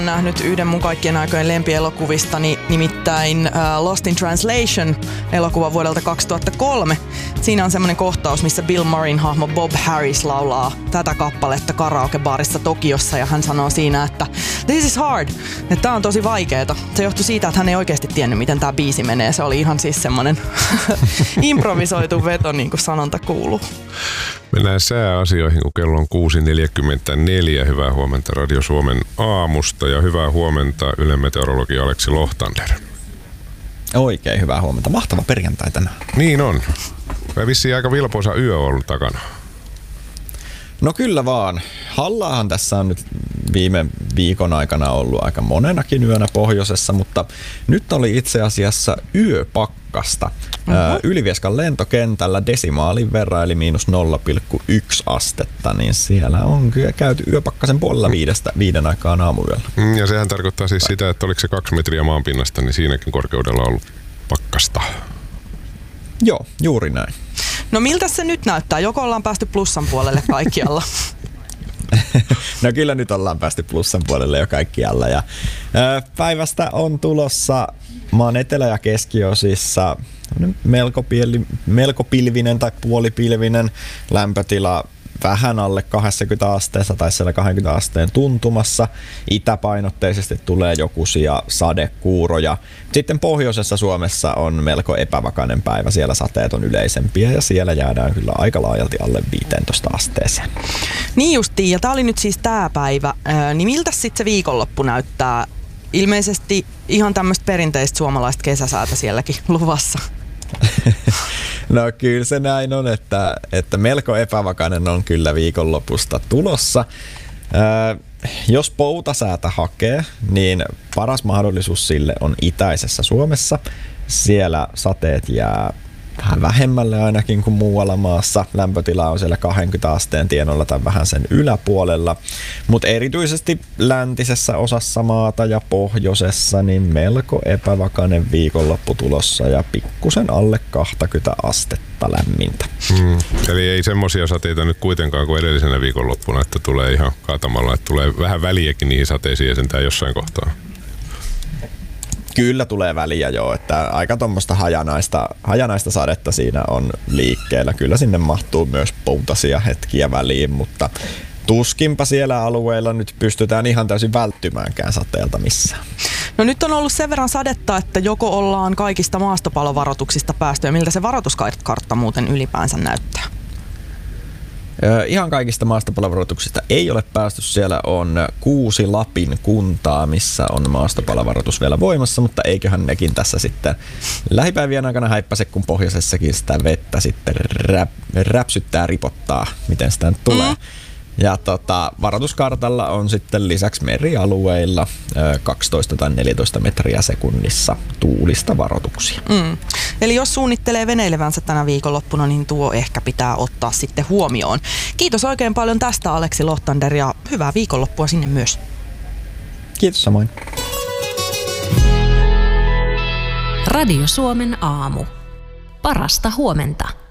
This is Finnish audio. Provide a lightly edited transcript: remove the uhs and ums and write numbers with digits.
nähnyt yhden mun kaikkien aikojen lempielokuvistani, nimittäin Lost in Translation elokuva vuodelta 2003. Siinä on semmoinen kohtaus, missä Bill Murrayn hahmo Bob Harris laulaa tätä kappaletta karaokebaarissa Tokiossa ja hän sanoo siinä, että this is hard, että tää on tosi vaikeeta. Se johtui siitä, että hän ei oikeasti tiennyt, miten tää biisi menee. Se oli ihan siis semmoinen improvisoitu veto, niin kuin sanonta kuuluu. Mennään sääasioihin, kun kello on 6.44. Hyvää huomenta Radio Suomen aamusta ja hyvää huomenta Ylen meteorologi Aleksi Lohtander. Oikein hyvää huomenta. Mahtava perjantai tänään. Niin on. Vissiin aika vilpoisa yö on ollut takana. No kyllä vaan. Hallaahan tässä on nyt viime viikon aikana ollut aika monenakin yönä pohjoisessa, mutta nyt oli itse asiassa yöpakkasta. Ylivieskan lentokentällä desimaalin verran, eli -0,1 astetta, niin siellä on kyllä käyty yöpakkasen puolella 5 aikaan aamuyöllä. Ja sehän tarkoittaa siis sitä, että oliko se 2 metriä maanpinnasta, niin siinäkin korkeudella on ollut pakkasta. Joo, juuri näin. No miltä se nyt näyttää? Joko ollaan päästy plussan puolelle kaikkialla? No kyllä nyt ollaan päästy plussan puolelle jo kaikkialla. Ja, päivästä on tulossa maan etelä- ja keskiosissa melko pilvinen tai puolipilvinen lämpötila, vähän alle 20 asteessa tai siellä 20 asteen tuntumassa. Itäpainotteisesti tulee jokuisia sadekuuroja. Sitten pohjoisessa Suomessa on melko epävakainen päivä. Siellä sateet on yleisempiä ja siellä jäädään kyllä aika laajalti alle 15 asteeseen. Niin justiin, ja tää oli nyt siis tää päivä. Niin miltä sitten se viikonloppu näyttää? Ilmeisesti ihan tämmöistä perinteistä suomalaista kesäsäätä sielläkin luvassa. No kyllä se näin on, että melko epävakainen on kyllä viikonlopusta tulossa. Jos poutasäätä hakee, niin paras mahdollisuus sille on itäisessä Suomessa. Siellä sateet jää vähän vähemmälle ainakin kuin muualla maassa. Lämpötila on siellä 20 asteen tienoilla tai vähän sen yläpuolella. Mutta erityisesti läntisessä osassa maata ja pohjoisessa niin melko epävakainen viikonloppu tulossa ja pikkusen alle 20 astetta lämmintä. Eli ei semmoisia sateita nyt kuitenkaan kuin edellisenä viikonloppuna, että tulee ihan kaatamalla, että tulee vähän väliäkin niihin sateisiin ja sentään jossain kohtaa. Kyllä tulee väliä jo, että aika tuommoista hajanaista sadetta siinä on liikkeellä. Kyllä sinne mahtuu myös poutasia hetkiä väliin, mutta tuskinpa siellä alueilla nyt pystytään ihan täysin välttymäänkään sateelta missään. No nyt on ollut sen verran sadetta, että joko ollaan kaikista maastopallovaroituksista päästy ja miltä se varoituskartta muuten ylipäänsä näyttää? Ihan kaikista maastopalovaroituksista ei ole päästy. Siellä on 6 Lapin kuntaa, missä on maastopalovaroitus vielä voimassa, mutta eiköhän nekin tässä sitten lähipäivien aikana häippäse, kun pohjoisessakin sitä vettä sitten räpsyttää, ripottaa, miten sitä nyt tulee. Ja varoituskartalla on sitten lisäksi merialueilla 12 tai 14 metriä sekunnissa tuulista varoituksia. Eli jos suunnittelee veneilevänsä tänä viikonloppuna, niin tuo ehkä pitää ottaa sitten huomioon. Kiitos oikein paljon tästä, Aleksi Lohtander, ja hyvää viikonloppua sinne myös. Kiitos samoin. Radio Suomen aamu. Parasta huomenta.